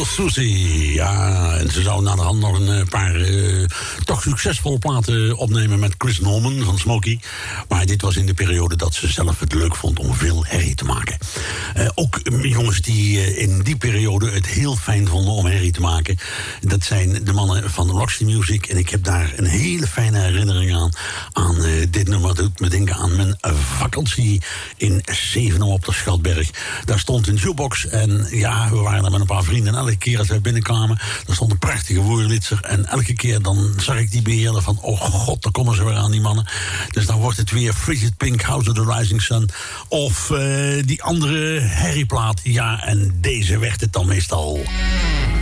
Susie. Ja, en ze zou naderhand nog een paar toch succesvolle platen opnemen met Chris Norman van Smokey. Maar dit was in de periode dat ze zelf het leuk vond om veel herrie te maken. Ook jongens die in die periode het heel fijn vonden om herrie te maken. Dat zijn de mannen van Roxy Music. En ik heb daar een hele fijne herinnering aan dit nummer. Dat doet me denken aan mijn vakantie in Zevenum op de Schatberg. Daar stond een jukebox en ja, we waren daar met een paar vrienden. En elke keer als wij binnenkwamen, daar stond een prachtige Wurlitzer. En elke keer dan zag ik die beheerder van, oh god, daar komen ze weer aan, die mannen. Dus dan wordt het weer Frigid Pink, House of the Rising Sun. Of die andere herrieplaat. Ja, en deze werd het dan meestal.